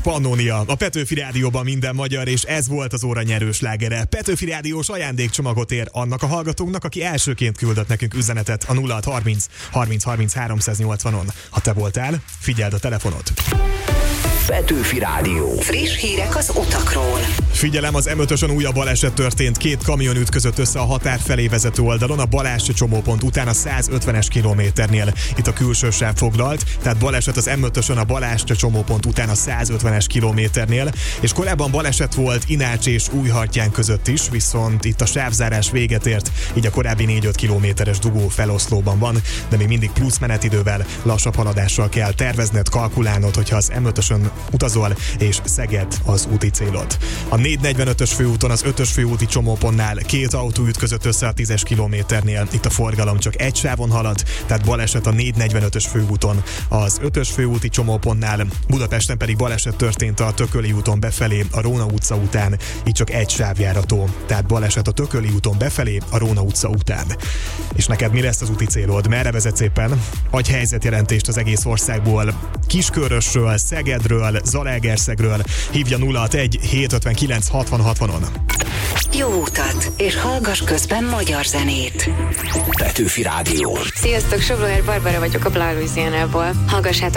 Pannonia, a Petőfi Rádióban minden magyar, és ez volt az óra nyerős slágere. Petőfi Rádiós ajándékcsomagot ér annak a hallgatónknak, aki elsőként küldött nekünk üzenetet a 0630 30 30 380-on. Ha te voltál, figyeld a telefonot. Petőfi Rádió. Friss hírek az utakról. Figyelem, az M5-ösön újabb baleset történt, két kamion ütközött össze a határ felé vezető oldalon, a Balázs csomópont után a 150-es kilométernél. Itt a külső sáv foglalt, tehát baleset az M5-ösön a Balázs csomópont után a 150-es kilométernél, és korábban baleset volt Inács és Újhartyán között is, viszont itt a sávzárás véget ért, így a korábbi 4-5 kilométeres dugó feloszlóban van, de még mindig plusz menetidővel, lassabb haladással kell tervezned, kalkulálnod, hogyha az M5-ösön utazol, és Szeged az úti célod. A 445-ös főúton az 5-ös főúti csomópontnál két autó ütközött össze a 10-es kilométernél. Itt a forgalom csak egy sávon halad, tehát baleset a 445-ös főúton. Az 5-ös főúti csomópontnál, Budapesten pedig baleset történt a Tököli úton befelé, a Róna utca után. Itt csak egy sávjárató, tehát baleset a Tököli úton befelé, a Róna utca után. És neked mi lesz az úti célod? Merre vezetsz éppen? Adj helyzetjelentést az egész országból, Kiskörösről, Szegedről, Zalaegerszegről. Hívja 061 759 60 60-on. Jó utat, és hallgass közben magyar zenét. Petőfi Rádió. Sziasztok, Sobroher Barbara vagyok a Bla Louisianából. Hallgassátok